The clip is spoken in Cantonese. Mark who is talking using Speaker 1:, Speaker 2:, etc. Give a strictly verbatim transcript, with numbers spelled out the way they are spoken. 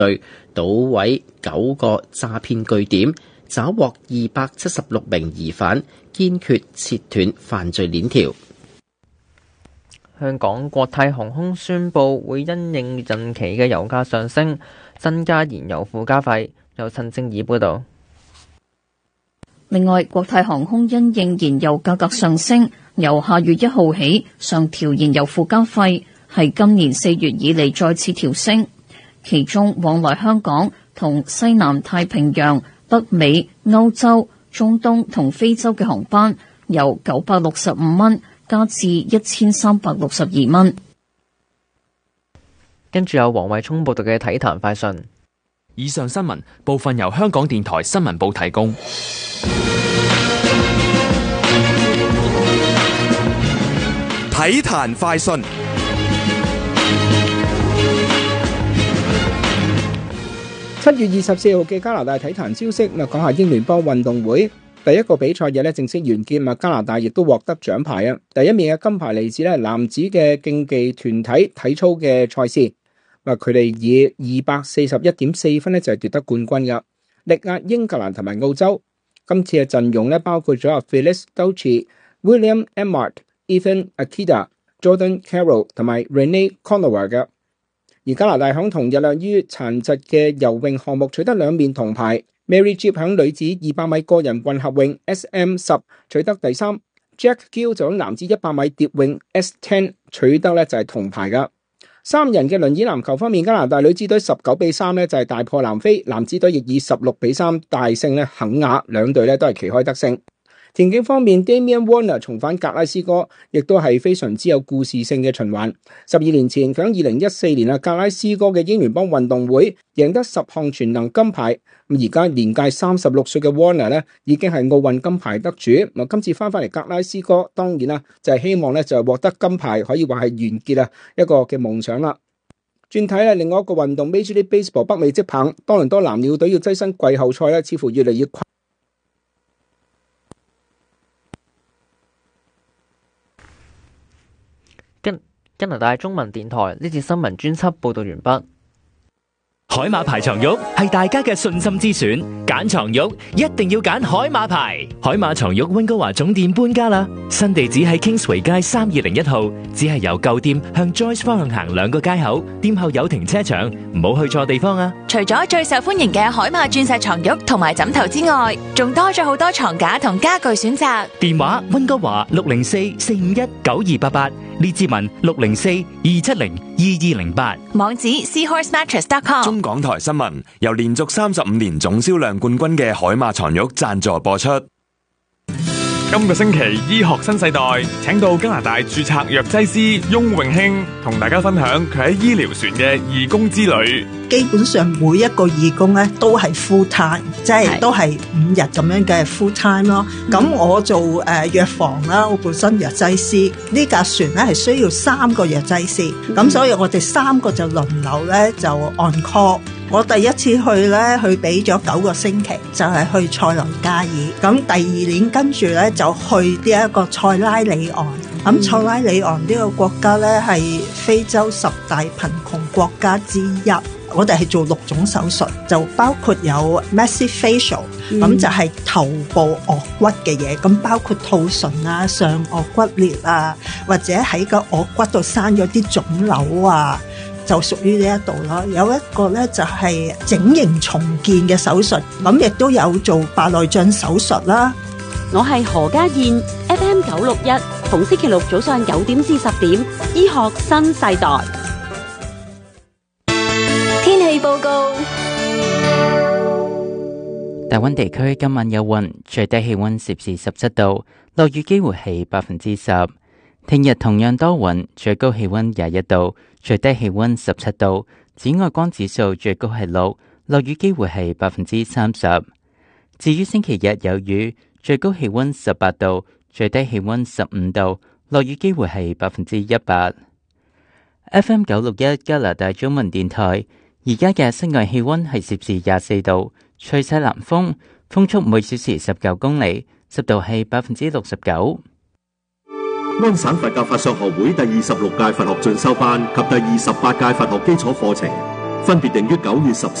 Speaker 1: 隊搗毀九個詐騙據點，抓獲二百七十六名疑犯，堅決切斷犯罪鏈條。
Speaker 2: 香港國泰航空宣布會因應近期嘅油價上升，增加燃油附加費。由陳正義報導。
Speaker 3: 另外，國泰航空因應燃油價格上升，由下月一號起上調燃油附加費，係今年四月以嚟再次調升。其中往來香港同西南太平洋、北美、歐洲、中東同非洲嘅航班由九百六十五蚊加至一千三百六十二蚊。
Speaker 2: 跟住有黃偉聰報道嘅體壇快訊。
Speaker 4: 以上新聞部分由香港電台新聞部提供。
Speaker 5: 體壇快訊。
Speaker 6: 七月二十四號嘅加拿大體壇消息，咁啊講下英聯邦運動會第一個比賽日咧正式完結，啊加拿大亦都獲得獎牌啊！第一面嘅金牌嚟自咧男子嘅競技團體體操嘅賽事，啊佢哋以二百四十一點四分咧就係奪得冠軍噶，力壓英格蘭同埋澳洲。今次嘅陣容咧包括咗阿 Felix Douchy、William Emmart、Ethan Akita、Jordan Carroll 同埋 Renee Conowar 嘅。而加拿大響同日亮於殘疾嘅游泳項目取得兩面銅牌 ，Mary Jeep 響女子二百米個人混合泳 S M 十 取得第三 ，Jack Gill 就響男子一百米蝶泳 S 十 取得咧就係銅牌噶。三人嘅輪椅籃球方面，加拿大女子隊十九比三咧就係大破南非，男子隊亦以十六比三大勝咧肯亞，兩隊咧都係旗開得勝。田徑方面 ，Damian Warner 重返格拉斯哥，亦都係非常之有故事性嘅循環。十二年前，響二零一四年啊，格拉斯哥嘅英聯邦運動會贏得十項全能金牌。咁而家年屆三十六歲嘅 Warner 咧，已經係奧運金牌得主。咁今次翻返嚟格拉斯哥，當然啦，就係希望咧就係獲得金牌，可以話係完結啊一個嘅夢想啦。轉睇咧另外一個運動 Major League Baseball 北美職棒，多倫多藍鳥隊要躋身季後賽咧，似乎越嚟越困。
Speaker 2: 加拿大中文電台呢次新聞專輯報道完畢。
Speaker 7: 海馬牌床褥係大家嘅信心之選，揀床褥一定要揀海馬牌。海馬床褥溫哥華總店搬家啦，新地址喺 Kingsway 街三二零一號，只係由舊店向 Joyce 方向行兩個街口，店後有停車場，唔好去錯地方啊！
Speaker 8: 除咗最受歡迎嘅海馬鑽石床褥同埋枕頭之外，仲多咗好多床架同家具選擇。
Speaker 7: 電話溫哥華六零四四五一九二八八，列治文六零四二七零二二零八，
Speaker 8: 網址 seahorse mattress dot com。
Speaker 5: 中港台新聞由連續三十五年總銷量冠軍嘅海馬床褥贊助播出。
Speaker 9: 今個星期醫學新世代請到加拿大註冊藥劑師翁永興同大家分享佢喺醫療船嘅義工之旅。
Speaker 10: 基本上每一個義工咧都係 full time， 即係都係五日咁樣嘅 full time 咯。咁、嗯、我做誒、呃、藥房啦，我本身藥劑師，呢架船咧係需要三個藥劑師，咁、嗯、所以我哋三個就輪流咧就 on call。我第一次去咧，去俾咗九個星期，就係、是、去塞內加爾。咁第二年跟住咧就去呢一個塞拉利昂。咁塞拉利昂呢個國家咧係非洲十大貧窮國家之一。我哋係做六種手術，就包括有 massive facial，咁、嗯、就係頭部顎骨嘅嘢，咁包括兔唇啊、上顎骨裂啊，或者喺個顎骨度生咗啲腫瘤啊，就屬於呢一度咯。有一個咧就係整形重建嘅手術，咁亦都有做白內障手術啦。
Speaker 11: 我係何家燕 ，F M 九六一，逢星期六早上九點至十點，醫學新世代。報告：
Speaker 12: 大溫地區今晚有雲，最低氣溫攝氏十七度，落雨機會係百分之十。聽日同樣多雲，最高氣溫廿一度，最低氣溫十七度。紫外光指數最高係六，落雨機會係百分之三十。至於星期日有雨，最高氣溫十八度，最低氣溫十五度，落雨機會係百分之一百。F M 九六一加拿大中文電台。而家嘅室外氣溫係攝氏廿四度，吹西南風，風速每小時十九公里，濕度係百分之六十九。
Speaker 13: 安省佛教法相學會第二十六屆佛學進修班及第二十八屆佛學基礎課程分別定於九月十